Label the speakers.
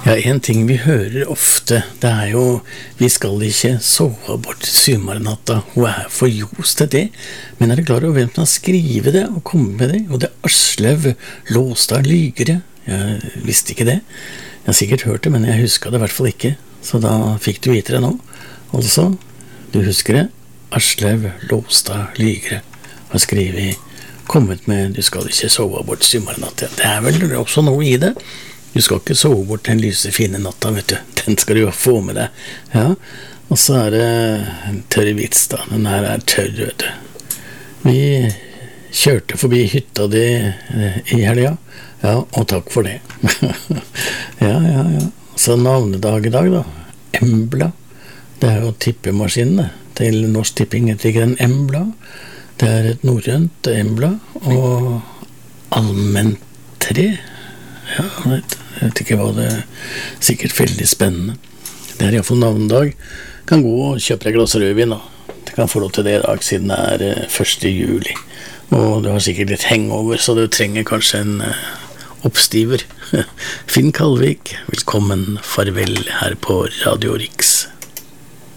Speaker 1: Ja, en ting vi hører ofte, det jo vi skal ikke sove bort sumarnatta, hun for ljos til det. Men det klar over hvem som har skrivet det og kommet med det? Og det Aslaug Låstad Lygre. Jeg visste ikke det. Jeg har sikkert hørt det, men jeg husker det i hvert fall ikke. Så da fikk du vite det nå. Altså, du husker det? Aslaug Låstad Lygre har skrevet, kommet med, du skal ikke sove bort sumarnatta. Det vel også noe i det. Du skal ikke sove bort den lyse, fine natta, vet du. Den skal du jo få med deg. Ja, og så det en tørr vits da. Den her tørr, vet du. Vi kjørte forbi hytta di i helga. Ja, og takk for det. Ja. Så navnedag i dag da. Embla. Det jo tippemaskinene til Norsk Tipping, heter ikke en Embla. Det et norrønt Embla, og allmentre. Ja, jeg vet ikke hva det sikkert veldig spennende. Det I hvert fall navnedag. Kan gå og kjøpe deg glass rødvin da. Du kan få lov til det I dag siden det 1. juli. Og du har sikkert litt hangover, så du trenger kanskje en oppstiver. Finn Kalvik, velkommen, farvel her på Radio Riks.